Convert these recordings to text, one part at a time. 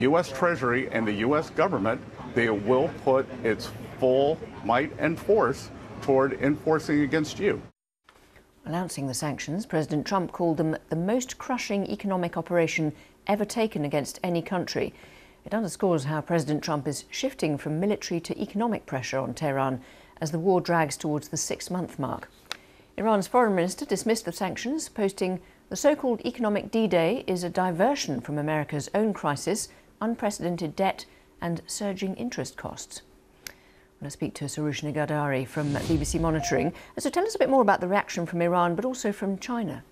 U.S. Treasury and the U.S. government, they will put its full might and force toward enforcing against you. Announcing the sanctions, President Trump called them the most crushing economic operation ever taken against any country. It underscores how President Trump is shifting from military to economic pressure on Tehran as the war drags towards the 6-month mark. Iran's foreign minister dismissed the sanctions, posting, "The so-called economic D-Day is a diversion from America's own crisis, unprecedented debt and surging interest costs." I'm going to speak to Soroush Negandari from BBC Monitoring. So tell us a bit more about the reaction from Iran, but also from China.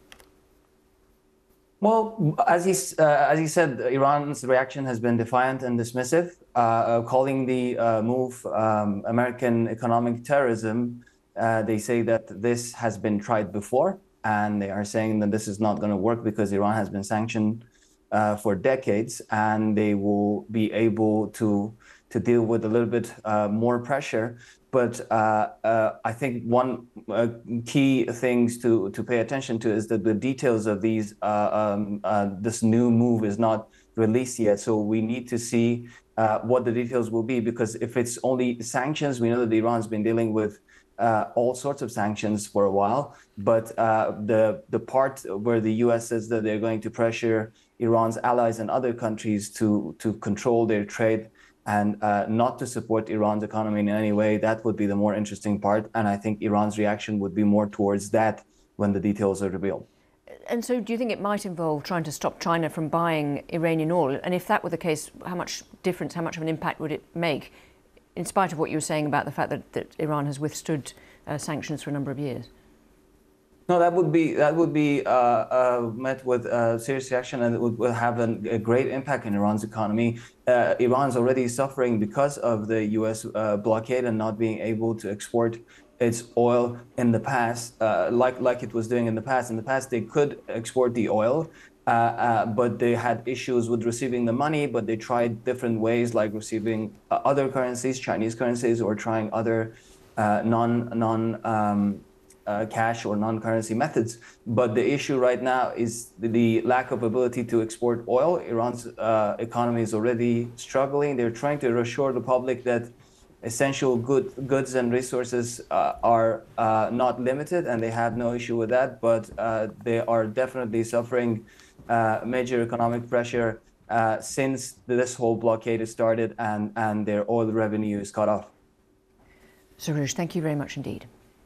Well, as he said, Iran's reaction has been defiant and dismissive, calling the move American economic terrorism. They say that this has been tried before, and they are saying that this is not going to work because Iran has been sanctioned for decades, and they will be able to deal with a little bit more pressure. But I think one key things to pay attention to is that the details of these this new move is not released yet. So we need to see what the details will be, because if it's only sanctions, we know that Iran's been dealing with all sorts of sanctions for a while. But the part where the U.S. says that they're going to pressure Iran's allies and other countries to control their trade and not to support Iran's economy in any way, that would be the more interesting part. And I think Iran's reaction would be more towards that when the details are revealed. And so do you think it might involve trying to stop China from buying Iranian oil? And if that were the case, how much difference, how much of an impact would it make, in spite of what you were saying about the fact that Iran has withstood sanctions for a number of years? No, that would be met with serious reaction, and it would have a great impact in Iran's economy. Iran's already suffering because of the U.S. blockade and not being able to export its oil in the past, like it was doing in the past. In the past, they could export the oil, but they had issues with receiving the money. But they tried different ways, like receiving other currencies, Chinese currencies, or trying other cash or non-currency methods. But the issue right now is the lack of ability to export oil. Iran's economy is already struggling. They're trying to reassure the public that essential goods and resources are not limited, and they have no issue with that. But they are definitely suffering major economic pressure since this whole blockade has started and their oil revenue is cut off. Soroush, thank you very much indeed.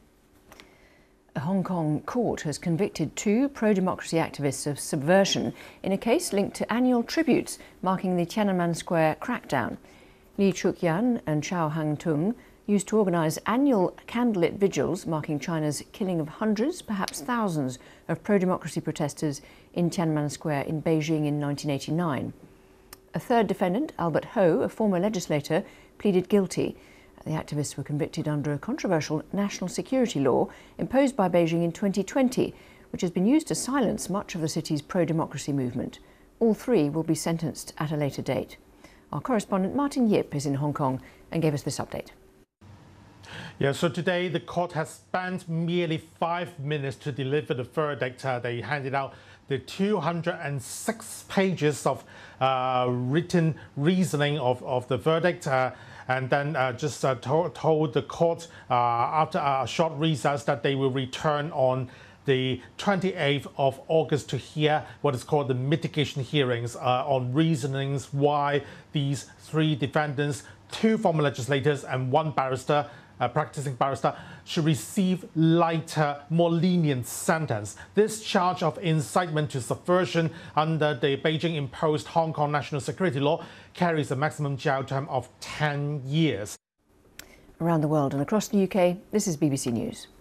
A Hong Kong court has convicted 2 pro-democracy activists of subversion in a case linked to annual tributes marking the Tiananmen Square crackdown. Lee Chuk-yan and Chow Hang-tung used to organise annual candlelit vigils marking China's killing of hundreds, perhaps thousands, of pro-democracy protesters in Tiananmen Square in Beijing in 1989. A third defendant, Albert Ho, a former legislator, pleaded guilty. The activists were convicted under a controversial national security law imposed by Beijing in 2020, which has been used to silence much of the city's pro-democracy movement. All 3 will be sentenced at a later date. Our correspondent Martin Yip is in Hong Kong and gave us this update. Yeah, so today the court has spent merely 5 minutes to deliver the verdict. They handed out the 206 pages of written reasoning of the verdict. And then just told the court after a short recess that they will return on the 28th of August to hear what is called the mitigation hearings on reasonings why these 3 defendants, 2 former legislators and 1 barrister, practicing barrister, should receive lighter, more lenient sentence. This charge of incitement to subversion under the Beijing-imposed Hong Kong national security law carries a maximum jail term of 10 years. Around the world and across the UK, this is BBC News.